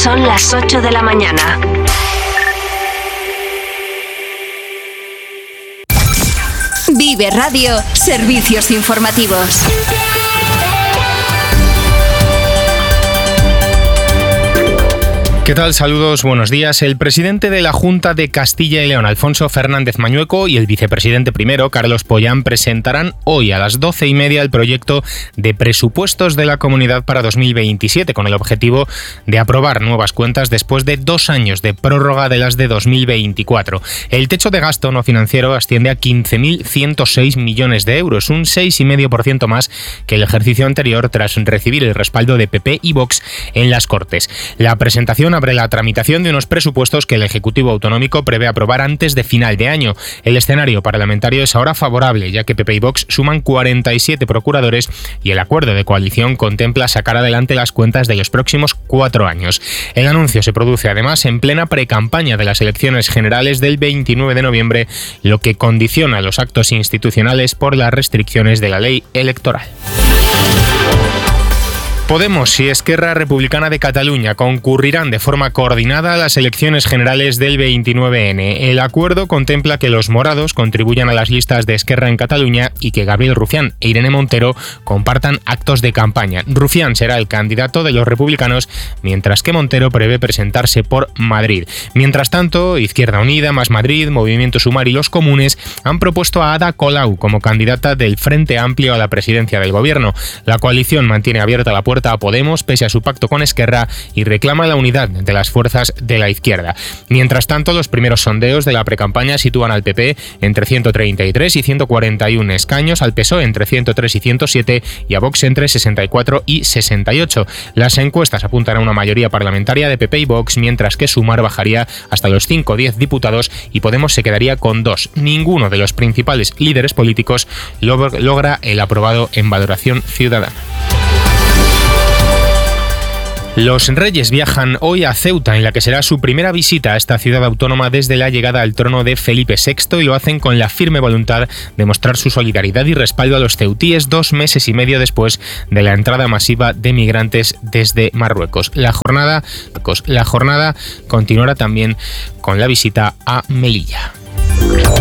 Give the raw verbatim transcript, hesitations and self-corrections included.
Son las ocho de la mañana. Vive Radio, servicios informativos. ¿Qué tal? Saludos, buenos días. El presidente de la Junta de Castilla y León, Alfonso Fernández Mañueco, y el vicepresidente primero, Carlos Pollán, presentarán hoy a las doce y media el proyecto de presupuestos de la Comunidad para dos mil veintisiete, con el objetivo de aprobar nuevas cuentas después de dos años de prórroga de las de dos mil veinticuatro. El techo de gasto no financiero asciende a quince mil ciento seis millones de euros, un seis coma cinco por ciento más que el ejercicio anterior, tras recibir el respaldo de P P y Vox en las Cortes. La presentación abre la tramitación de unos presupuestos que el Ejecutivo Autonómico prevé aprobar antes de final de año. El escenario parlamentario es ahora favorable, ya que P P y Vox suman cuarenta y siete procuradores y el acuerdo de coalición contempla sacar adelante las cuentas de los próximos cuatro años. El anuncio se produce además en plena precampaña de las elecciones generales del veintinueve de noviembre, lo que condiciona los actos institucionales por las restricciones de la ley electoral. Podemos y Esquerra Republicana de Cataluña concurrirán de forma coordinada a las elecciones generales del veintinueve ene. El acuerdo contempla que los morados contribuyan a las listas de Esquerra en Cataluña y que Gabriel Rufián e Irene Montero compartan actos de campaña. Rufián será el candidato de los republicanos, mientras que Montero prevé presentarse por Madrid. Mientras tanto, Izquierda Unida, Más Madrid, Movimiento Sumar y los comunes han propuesto a Ada Colau como candidata del Frente Amplio a la presidencia del gobierno. La coalición mantiene abierta la puerta a Podemos pese a su pacto con Esquerra y reclama la unidad de las fuerzas de la izquierda. Mientras tanto, los primeros sondeos de la precampaña sitúan al P P entre ciento treinta y tres y ciento cuarenta y uno escaños, al P S O E entre ciento tres y ciento siete y a Vox entre sesenta y cuatro y sesenta y ocho. Las encuestas apuntan a una mayoría parlamentaria de P P y Vox, mientras que Sumar bajaría hasta los cinco o diez diputados y Podemos se quedaría con dos. Ninguno de los principales líderes políticos logra el aprobado en valoración ciudadana. Los reyes viajan hoy a Ceuta, en la que será su primera visita a esta ciudad autónoma desde la llegada al trono de Felipe sexto, y lo hacen con la firme voluntad de mostrar su solidaridad y respaldo a los ceutíes dos meses y medio después de la entrada masiva de migrantes desde Marruecos. La jornada, la jornada continuará también con la visita a Melilla.